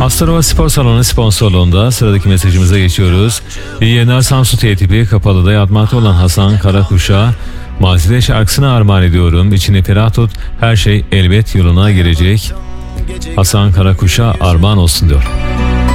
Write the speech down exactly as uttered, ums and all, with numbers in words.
Astarova Spor Salonu sponsorluğunda sıradaki mesajımıza geçiyoruz. İyi yayınlar. Samsun T tipi Kapalı'da yatmakta olan Hasan Karakuş'a Mazide şarkısını armağan ediyorum. İçini ferah tut, her şey elbet yoluna girecek. Hasan Karakuş'a armağan olsun diyor.